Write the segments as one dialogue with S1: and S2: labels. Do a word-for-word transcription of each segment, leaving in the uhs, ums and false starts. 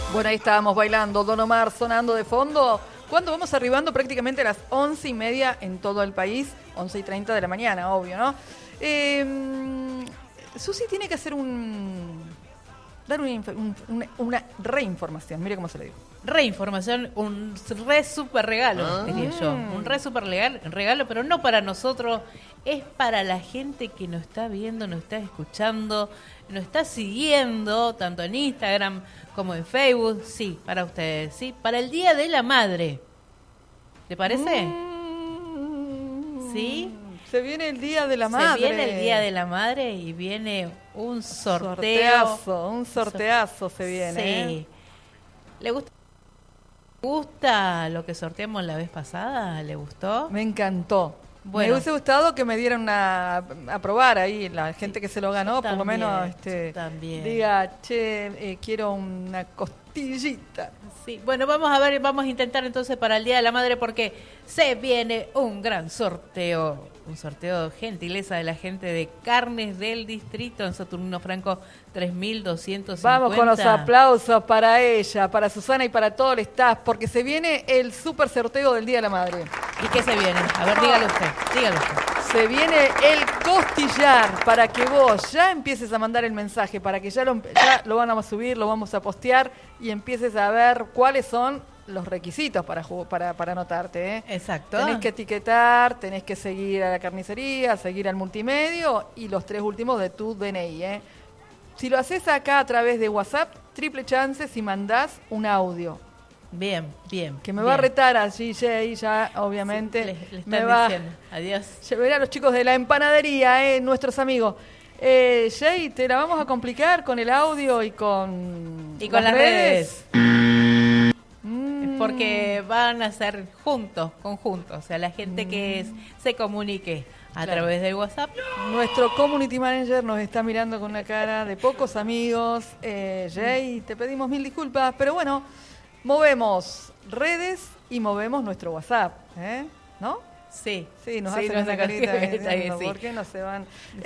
S1: Bueno, ahí estábamos bailando, Don Omar sonando de fondo. ¿Cuándo vamos arribando? Prácticamente a las once y media en todo el país, once y treinta de la mañana, obvio, ¿no? Eh, Susi tiene que hacer un... dar una, un, una, una reinformación, mire cómo se le digo.
S2: Reinformación, un re super regalo, ah. diría yo. Un re super legal, regalo, pero no para nosotros, es para la gente que nos está viendo, nos está escuchando, nos está siguiendo, tanto en Instagram como en Facebook. Sí, para ustedes, sí, para el Día de la Madre. ¿Te parece? Mm. ¿Sí?
S1: Se viene el Día de la Madre.
S2: Se viene el Día de la Madre y viene un sorteo.
S1: Sorteazo, un sorteazo se viene. Sí. ¿eh?
S2: ¿Le gusta? ¿Gusta lo que sorteamos la vez pasada? ¿Le gustó?
S1: Me encantó. Bueno. Me hubiese gustado que me dieran una a probar ahí la gente que se lo ganó,
S2: también,
S1: por lo menos este
S2: también.
S1: diga, che, eh, quiero una costillita.
S2: Sí, bueno, vamos a ver, vamos a intentar entonces para el Día de la Madre porque se viene un gran sorteo, un sorteo gentileza de la gente de Carnes del Distrito en Saturnino Franco tres mil doscientos cincuenta.
S1: Vamos con los aplausos para ella, para Susana y para todo el staff, porque se viene el super sorteo del Día de la Madre.
S2: ¿Y qué se viene? A ver, dígalo usted, dígalo usted.
S1: Se viene el costillar para que vos ya empieces a mandar el mensaje, para que ya lo, ya lo vamos a subir, lo vamos a postear y empieces a ver cuáles son los requisitos para para, para anotarte. ¿eh?
S2: Exacto.
S1: Tenés que etiquetar, tenés que seguir a la carnicería, seguir al multimedio y los tres últimos de tu D N I. ¿eh? Si lo haces acá a través de WhatsApp, triple chance si mandás un audio.
S2: Bien, bien.
S1: Que me
S2: bien.
S1: va a retar allí, Jay, ya, obviamente.
S2: Sí, le, le
S1: me va
S2: diciendo. Adiós.
S1: Llevaré a los chicos de la empanadería, eh, nuestros amigos. Eh, Jay, te la vamos a complicar con el audio y con...
S2: Y con las, las redes. redes. Mm. Porque van a ser juntos, conjuntos. O sea, la gente mm. que es, se comunique a claro. través del WhatsApp.
S1: Nuestro community manager nos está mirando con una cara de pocos amigos. Eh, Jay, te pedimos mil disculpas, pero bueno... Movemos redes y movemos nuestro WhatsApp, ¿eh? ¿No?
S2: Sí.
S1: Sí, nos
S2: sí,
S1: hacen
S2: no
S1: una carita diciendo,
S2: sí.
S1: ¿por qué no se van?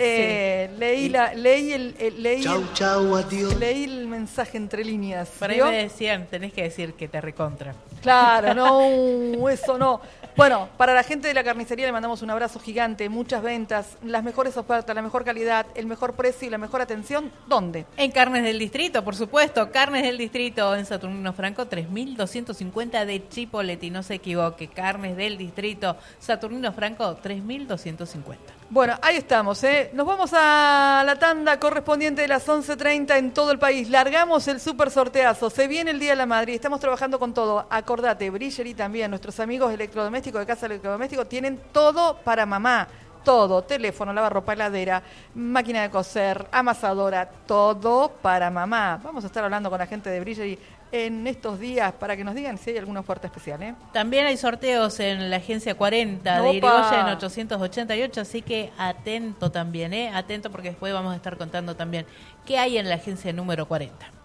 S1: Eh, sí. Leí, la, leí, el, el, leí,
S3: chau,
S1: el,
S3: chau, adiós.
S1: leí el mensaje entre líneas.
S2: Por ahí me decían, tenés que decir que te recontra.
S1: Claro, no, eso no. Bueno, para la gente de la carnicería le mandamos un abrazo gigante, muchas ventas, las mejores ofertas, la mejor calidad, el mejor precio y la mejor atención. ¿Dónde?
S2: En Carnes del Distrito, por supuesto. Carnes del Distrito en Saturnino Franco tres mil doscientos cincuenta de Chipoleti, no se equivoque. Carnes del Distrito, Saturnino Franco tres mil doscientos cincuenta.
S1: Bueno, ahí estamos, ¿eh? Nos vamos a la tanda correspondiente de las once treinta en todo el país. Largamos el super sorteazo. Se viene el Día de la Madre y estamos trabajando con todo. Acordate, Brilleri también, nuestros amigos electrodomésticos de Casa Electrodoméstico tienen todo para mamá. Todo, teléfono, lavarropa, heladera, máquina de coser, amasadora, todo para mamá. Vamos a estar hablando con la gente de Brilleri en estos días para que nos digan si hay alguna oferta especial. ¿eh?
S2: También hay sorteos en la agencia cuarenta
S1: Opa.
S2: de Irigoyen ochocientos ochenta y ocho, así que atento también, ¿eh? Atento porque después vamos a estar contando también qué hay en la agencia número cuarenta.